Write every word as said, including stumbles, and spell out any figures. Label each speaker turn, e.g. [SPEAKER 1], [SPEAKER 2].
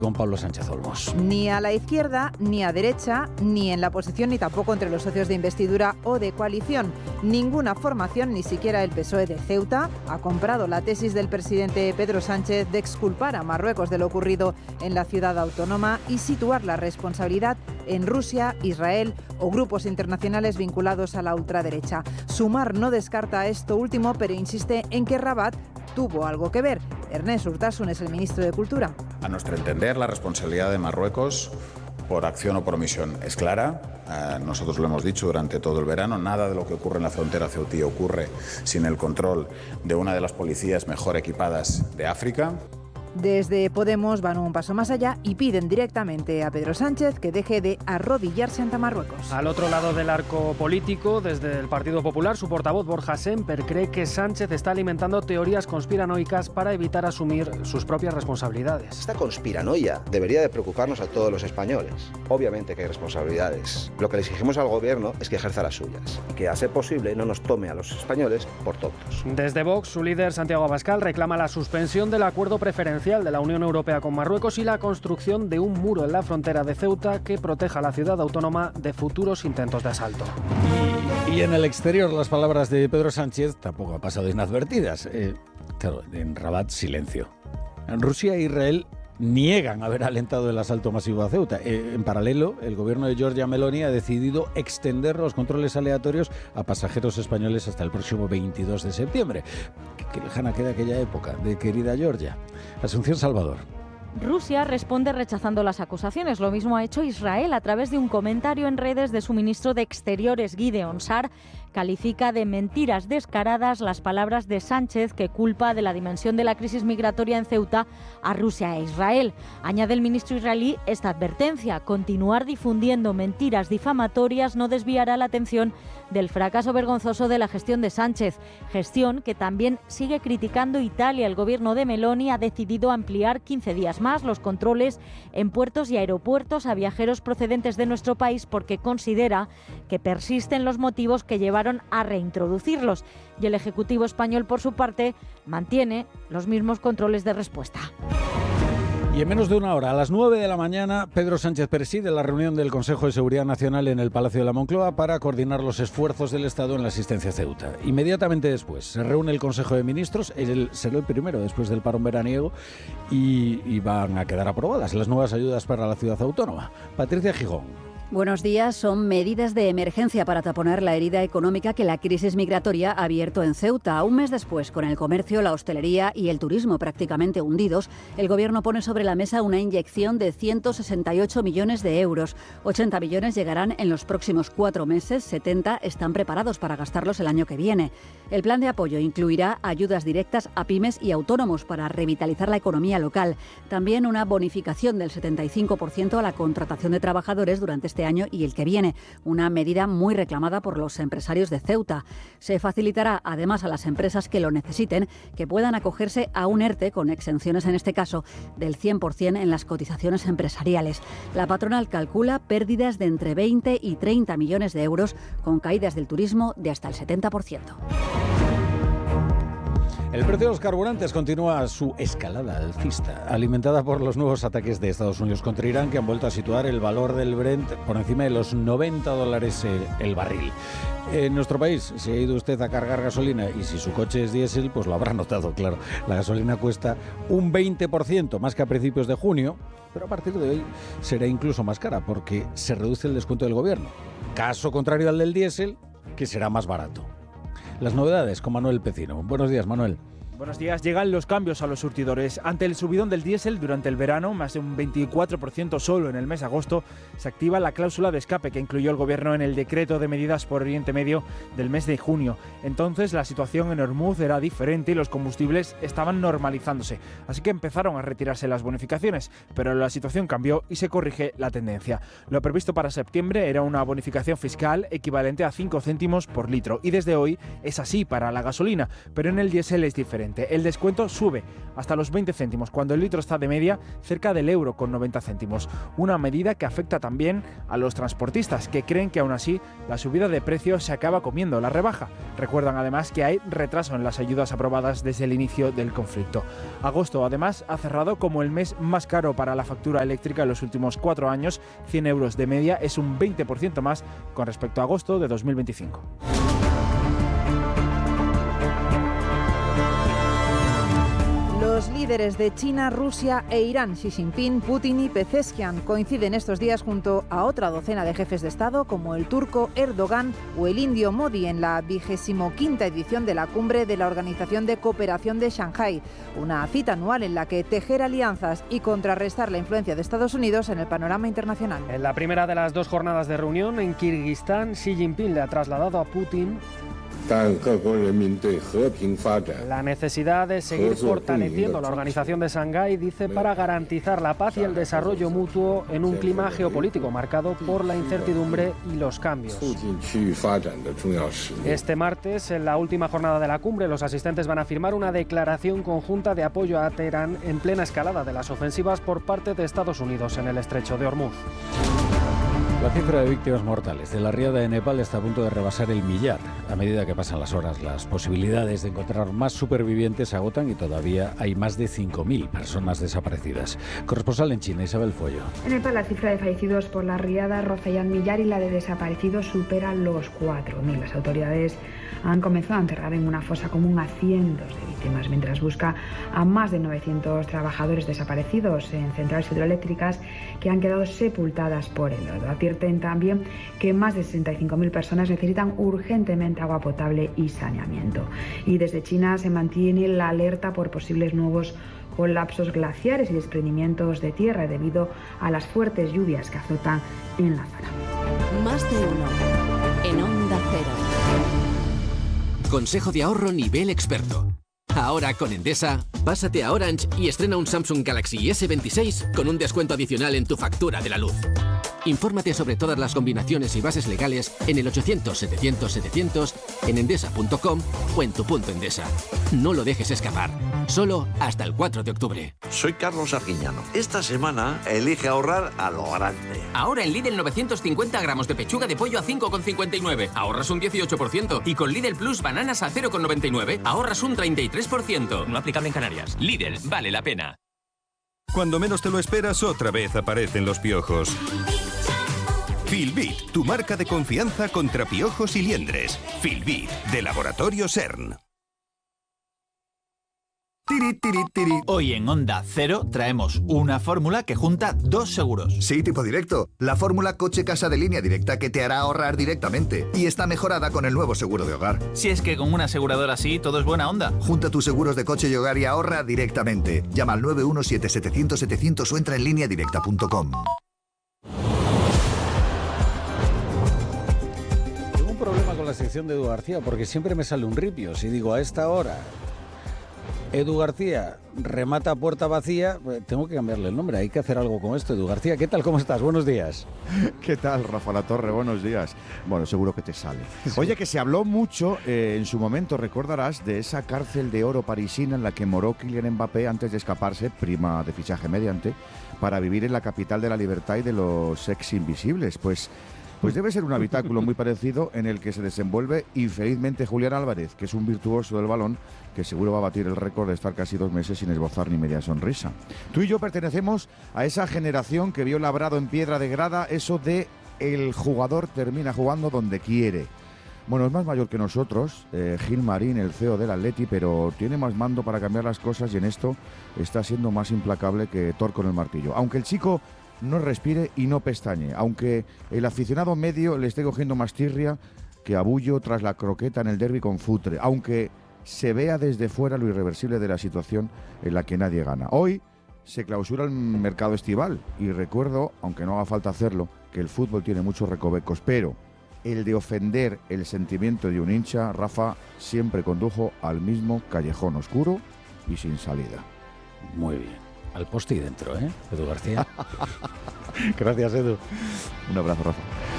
[SPEAKER 1] Con Pablo Sánchez Olmos.
[SPEAKER 2] Ni a la izquierda, ni a derecha, ni en la oposición, ni tampoco entre los socios de investidura o de coalición. Ninguna formación, ni siquiera el P S O E de Ceuta, ha comprado la tesis del presidente Pedro Sánchez de exculpar a Marruecos de lo ocurrido en la ciudad autónoma y situar la responsabilidad en Rusia, Israel o grupos internacionales vinculados a la ultraderecha. Sumar no descarta esto último, pero insiste en que Rabat tuvo algo que ver. Ernest Urtasun es el ministro de Cultura.
[SPEAKER 3] A nuestro entender, la responsabilidad de Marruecos, por acción o por omisión, es clara. Eh, nosotros lo hemos dicho durante todo el verano, nada de lo que ocurre en la frontera ceutí ocurre sin el control de una de las policías mejor equipadas de África.
[SPEAKER 2] Desde Podemos van un paso más allá y piden directamente a Pedro Sánchez que deje de arrodillarse ante Marruecos.
[SPEAKER 4] Al otro lado del arco político, desde el Partido Popular, su portavoz Borja Semper cree que Sánchez está alimentando teorías conspiranoicas para evitar asumir sus propias responsabilidades.
[SPEAKER 5] Esta conspiranoia debería de preocuparnos a todos los españoles. Obviamente que hay responsabilidades. Lo que le exigimos al gobierno es que ejerza las suyas y que, a ser posible, no nos tome a los españoles por tontos.
[SPEAKER 4] Desde Vox, su líder Santiago Abascal reclama la suspensión del acuerdo preferencial de la Unión Europea con Marruecos y la construcción de un muro en la frontera de Ceuta que proteja a la ciudad autónoma de futuros intentos de asalto.
[SPEAKER 1] Y, y en el exterior las palabras de Pedro Sánchez tampoco han pasado inadvertidas. Eh, claro, en Rabat silencio. En Rusia e Israel niegan haber alentado el asalto masivo a Ceuta. Eh, en paralelo, el gobierno de Giorgia Meloni ha decidido extender los controles aleatorios a pasajeros españoles hasta el próximo veintidós de septiembre. Qué, qué lejana queda aquella época de querida Giorgia. Asunción Salvador.
[SPEAKER 6] Rusia responde rechazando las acusaciones. Lo mismo ha hecho Israel a través de un comentario en redes de su ministro de Exteriores, Gideon Sa'ar. Califica de mentiras descaradas las palabras de Sánchez, que culpa de la dimensión de la crisis migratoria en Ceuta a Rusia e Israel. Añade el ministro israelí esta advertencia: continuar difundiendo mentiras difamatorias no desviará la atención del fracaso vergonzoso de la gestión de Sánchez, gestión que también sigue criticando Italia. El gobierno de Meloni ha decidido ampliar quince días más los controles en puertos y aeropuertos a viajeros procedentes de nuestro país porque considera que persisten los motivos que llevaron a reintroducirlos. Y el Ejecutivo español, por su parte, mantiene los mismos controles de respuesta.
[SPEAKER 1] Y en menos de una hora, a las nueve de la mañana, Pedro Sánchez preside la reunión del Consejo de Seguridad Nacional en el Palacio de la Moncloa para coordinar los esfuerzos del Estado en la asistencia a Ceuta. Inmediatamente después se reúne el Consejo de Ministros, el, será el primero después del parón veraniego, y, y van a quedar aprobadas las nuevas ayudas para la ciudad autónoma. Patricia Gijón.
[SPEAKER 7] Buenos días. Son medidas de emergencia para taponar la herida económica que la crisis migratoria ha abierto en Ceuta. Un mes después, con el comercio, la hostelería y el turismo prácticamente hundidos, el Gobierno pone sobre la mesa una inyección de ciento sesenta y ocho millones de euros. ochenta millones llegarán en los próximos cuatro meses, setenta están preparados para gastarlos el año que viene. El plan de apoyo incluirá ayudas directas a pymes y autónomos para revitalizar la economía local. También una bonificación del setenta y cinco por ciento a la contratación de trabajadores durante este año y el que viene, una medida muy reclamada por los empresarios de Ceuta. Se facilitará además a las empresas que lo necesiten que puedan acogerse a un ERTE con exenciones, en este caso del cien por ciento en las cotizaciones empresariales. La patronal calcula pérdidas de entre veinte y treinta millones de euros con caídas del turismo de hasta el setenta por ciento.
[SPEAKER 1] El precio de los carburantes continúa su escalada alcista, alimentada por los nuevos ataques de Estados Unidos contra Irán, que han vuelto a situar el valor del Brent por encima de los noventa dólares el, el barril. En nuestro país, si ha ido usted a cargar gasolina y si su coche es diésel, pues lo habrá notado, claro. La gasolina cuesta un veinte por ciento más que a principios de junio, pero a partir de hoy será incluso más cara porque se reduce el descuento del gobierno. Caso contrario al del diésel, que será más barato. Las novedades con Manuel Pecino. Buenos días, Manuel.
[SPEAKER 8] Buenos días. Llegan los cambios a los surtidores. Ante el subidón del diésel durante el verano, más de un veinticuatro por ciento solo en el mes de agosto, se activa la cláusula de escape que incluyó el gobierno en el decreto de medidas por Oriente Medio del mes de junio. Entonces la situación en Hormuz era diferente y los combustibles estaban normalizándose. Así que empezaron a retirarse las bonificaciones, pero la situación cambió y se corrige la tendencia. Lo previsto para septiembre era una bonificación fiscal equivalente a cinco céntimos por litro y desde hoy es así para la gasolina, pero en el diésel es diferente. ligeramente. El descuento sube hasta los veinte céntimos, cuando el litro está de media cerca del euro con noventa céntimos. Una medida que afecta también a los transportistas, que creen que aún así la subida de precios se acaba comiendo la rebaja. Recuerdan además que hay retraso en las ayudas aprobadas desde el inicio del conflicto. Agosto, además, ha cerrado como el mes más caro para la factura eléctrica en los últimos cuatro años. cien euros de media es un veinte por ciento más con respecto a agosto de dos mil veinticinco.
[SPEAKER 2] Los líderes de China, Rusia e Irán, Xi Jinping, Putin y Pezeshkian, coinciden estos días junto a otra docena de jefes de Estado como el turco Erdogan o el indio Modi en la vigésimo quinta edición de la Cumbre de la Organización de Cooperación de Shanghái, una cita anual en la que tejer alianzas y contrarrestar la influencia de Estados Unidos en el panorama internacional.
[SPEAKER 4] En la primera de las dos jornadas de reunión en Kirguistán, Xi Jinping le ha trasladado a Putin la necesidad de seguir fortaleciendo la Organización de Shanghái, dice, para garantizar la paz y el desarrollo mutuo en un clima geopolítico marcado por la incertidumbre y los cambios. Este martes, en la última jornada de la cumbre, los asistentes van a firmar una declaración conjunta de apoyo a Teherán en plena escalada de las ofensivas por parte de Estados Unidos en el estrecho de Hormuz.
[SPEAKER 1] La cifra de víctimas mortales de la riada de Nepal está a punto de rebasar el millar. A medida que pasan las horas, las posibilidades de encontrar más supervivientes se agotan y todavía hay más de cinco mil personas desaparecidas. Corresponsal en China, Isabel Follo.
[SPEAKER 9] En Nepal, la cifra de fallecidos por la riada roza ya el millar y la de desaparecidos supera los cuatro mil. Las autoridades han comenzado a enterrar en una fosa común a cientos de víctimas, mientras busca a más de novecientos trabajadores desaparecidos en centrales hidroeléctricas que han quedado sepultadas por el lodo. Advierten también que más de sesenta y cinco mil personas necesitan urgentemente agua potable y saneamiento. Y desde China se mantiene la alerta por posibles nuevos colapsos glaciares y desprendimientos de tierra debido a las fuertes lluvias que azotan en la zona.
[SPEAKER 10] Más de uno en Onda Cero.
[SPEAKER 11] Consejo de ahorro nivel experto. Ahora con Endesa, pásate a Orange y estrena un Samsung Galaxy ese veintiséis con un descuento adicional en tu factura de la luz. Infórmate sobre todas las combinaciones y bases legales en el ochocientos setecientos setecientos, en endesa punto com o en tu punto Endesa. No lo dejes escapar. Solo hasta el cuatro de octubre.
[SPEAKER 12] Soy Carlos Arguiñano. Esta semana elige ahorrar a lo grande.
[SPEAKER 13] Ahora en Lidl novecientos cincuenta gramos de pechuga de pollo a cinco con cincuenta y nueve. Ahorras un dieciocho por ciento. Y con Lidl Plus bananas a cero con noventa y nueve. Ahorras un treinta y tres por ciento. No aplicable en Canarias. Lidl, vale la pena.
[SPEAKER 14] Cuando menos te lo esperas, otra vez aparecen los piojos. Filbit, tu marca de confianza contra piojos y liendres. Filbit, de Laboratorio CERN.
[SPEAKER 15] Tiri, tiri, tiri. Hoy en Onda Cero traemos una fórmula que junta dos seguros.
[SPEAKER 16] Sí, tipo directo. La fórmula coche-casa de línea directa que te hará ahorrar directamente. Y está mejorada con el nuevo seguro de hogar.
[SPEAKER 15] Si es que con una aseguradora así todo es buena onda.
[SPEAKER 16] Junta tus seguros de coche y hogar y ahorra directamente. Llama al nueve uno siete setecientos setecientos o entra en línea directa punto com.
[SPEAKER 1] Tengo un problema con la sección de Edu García porque siempre me sale un ripio. Si digo a esta hora Edu García remata puerta vacía, tengo que cambiarle el nombre, hay que hacer algo con esto. Edu García, ¿qué tal? ¿Cómo estás? Buenos días.
[SPEAKER 17] ¿Qué tal, Rafa La Torre? Buenos días. Bueno, seguro que te sale. Oye, que se habló mucho eh, en su momento, recordarás, de esa cárcel de oro parisina en la que moró Kylian Mbappé antes de escaparse, prima de fichaje mediante, para vivir en la capital de la libertad y de los ex invisibles. Pues... Pues debe ser un habitáculo muy parecido en el que se desenvuelve infelizmente Julián Álvarez, que es un virtuoso del balón que seguro va a batir el récord de estar casi dos meses sin esbozar ni media sonrisa. Tú y yo pertenecemos a esa generación que vio labrado en piedra de grada eso de el jugador termina jugando donde quiere. Bueno, es más mayor que nosotros, eh, Gil Marín, el C E O del Atleti, pero tiene más mando para cambiar las cosas y en esto está siendo más implacable que Thor con el martillo. Aunque el chico no respire y no pestañe, aunque el aficionado medio le esté cogiendo más tirria que a Bullo tras la croqueta en el derbi con Futre, aunque se vea desde fuera lo irreversible de la situación en la que nadie gana. Hoy se clausura el mercado estival y recuerdo, aunque no haga falta hacerlo, que el fútbol tiene muchos recovecos, pero el de ofender el sentimiento de un hincha, Rafa, siempre condujo al mismo callejón oscuro y sin salida.
[SPEAKER 1] Muy bien. Al poste y dentro, ¿eh? Edu García. Gracias, Edu.
[SPEAKER 17] Un abrazo, Rafa.